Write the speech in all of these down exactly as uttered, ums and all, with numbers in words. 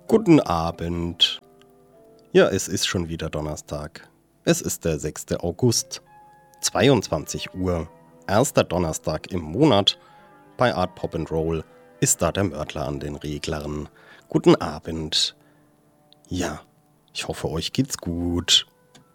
Guten Abend. Ja, es ist schon wieder Donnerstag. Es ist der sechster August. zweiundzwanzig Uhr. Erster Donnerstag im Monat. Bei Art Pop and Roll ist da der Mörtler an den Reglern. Guten Abend. Ja, ich hoffe, euch geht's gut.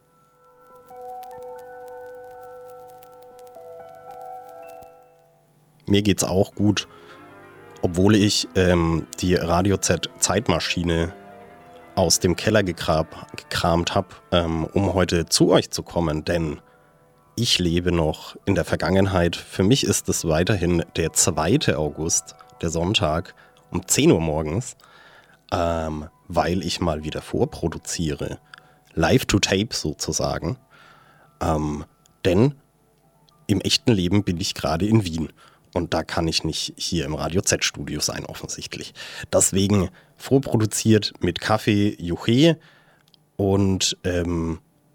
Mir geht's auch gut, obwohl ich ähm, die Radio Z Zeitmaschine aus dem Keller gegrab, gekramt habe, ähm, um heute zu euch zu kommen, denn ich lebe noch in der Vergangenheit. Für mich ist es weiterhin der zweiter August, der Sonntag, um zehn Uhr morgens, ähm, weil ich mal wieder vorproduziere. Live to tape sozusagen. Ähm, denn im echten Leben bin ich gerade in Wien. Und da kann ich nicht hier im Radio Z-Studio sein, offensichtlich. Deswegen vorproduziert mit Kaffee Juche. Und ähm,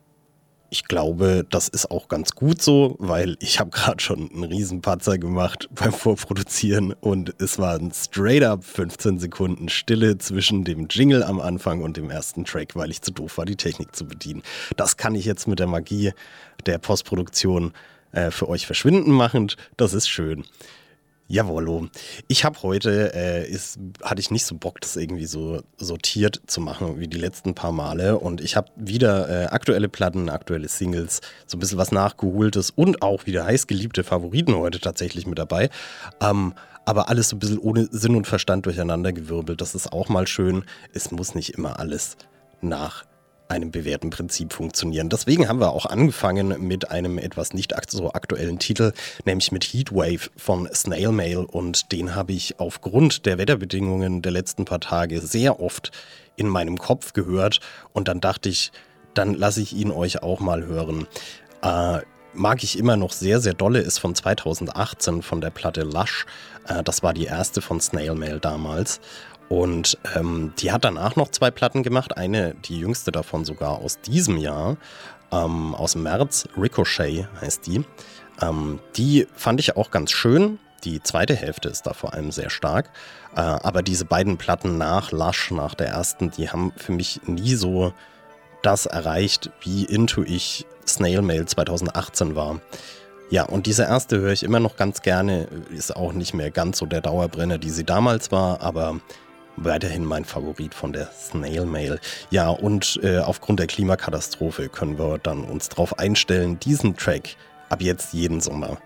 ich glaube, das ist auch ganz gut so, weil ich habe gerade schon einen Riesenpatzer gemacht beim Vorproduzieren. Und es waren straight up fünfzehn Sekunden Stille zwischen dem Jingle am Anfang und dem ersten Track, weil ich zu doof war, die Technik zu bedienen. Das kann ich jetzt mit der Magie der Postproduktion für euch verschwinden machend. Das ist schön. Jawollo. Ich habe heute, äh, ist, hatte ich nicht so Bock, das irgendwie so sortiert zu machen wie die letzten paar Male. Und ich habe wieder äh, aktuelle Platten, aktuelle Singles, so ein bisschen was Nachgeholtes und auch wieder heißgeliebte Favoriten heute tatsächlich mit dabei. Ähm, aber alles so ein bisschen ohne Sinn und Verstand durcheinandergewirbelt. Das ist auch mal schön. Es muss nicht immer alles nach einem bewährten Prinzip funktionieren. Deswegen haben wir auch angefangen mit einem etwas nicht so aktuellen Titel, nämlich mit Heatwave von Snail Mail, und den habe ich aufgrund der Wetterbedingungen der letzten paar Tage sehr oft in meinem Kopf gehört, und dann dachte ich, dann lasse ich ihn euch auch mal hören. Äh, mag ich immer noch sehr, sehr dolle, ist von zweitausendachtzehn von der Platte Lush. Äh, das war die erste von Snail Mail damals. Und ähm, die hat danach noch zwei Platten gemacht, eine, die jüngste davon sogar aus diesem Jahr, ähm, aus dem März, Ricochet heißt die. Ähm, die fand ich auch ganz schön, die zweite Hälfte ist da vor allem sehr stark, äh, aber diese beiden Platten nach Lush, nach der ersten, die haben für mich nie so das erreicht, wie into ich Snail Mail zweitausendachtzehn war. Ja, und diese erste höre ich immer noch ganz gerne, ist auch nicht mehr ganz so der Dauerbrenner, die sie damals war, aber weiterhin mein Favorit von der Snail Mail. Ja, und äh, aufgrund der Klimakatastrophe können wir dann uns darauf einstellen, diesen Track ab jetzt jeden Sommer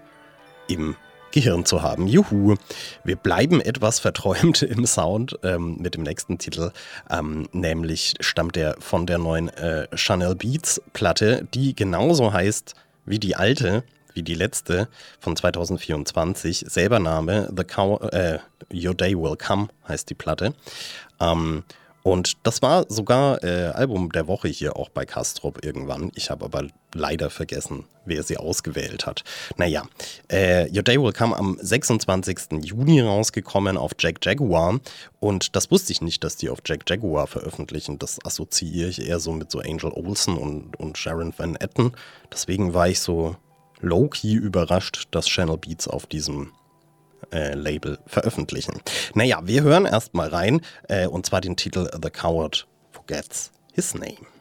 im Gehirn zu haben. Juhu! Wir bleiben etwas verträumt im Sound ähm, mit dem nächsten Titel. Ähm, nämlich stammt der von der neuen äh, Chanel Beats Platte, die genauso heißt wie die alte, wie die letzte von zweitausendvierundzwanzig, selber Name, The Cow, äh, Your Day Will Come heißt die Platte. Ähm, und das war sogar äh, Album der Woche hier auch bei Kastrop irgendwann. Ich habe aber leider vergessen, wer sie ausgewählt hat. Naja, äh, Your Day Will Come am sechsundzwanzigsten Juni rausgekommen auf Jack Jaguar. Und das wusste ich nicht, dass die auf Jack Jaguar veröffentlichen. Das assoziiere ich eher so mit so Angel Olsen und, und Sharon Van Etten. Deswegen war ich so low-key überrascht, dass Chanel Beats auf diesem äh, Label veröffentlichen. Naja, wir hören erstmal rein, äh, und zwar den Titel The Coward Forgets His Name.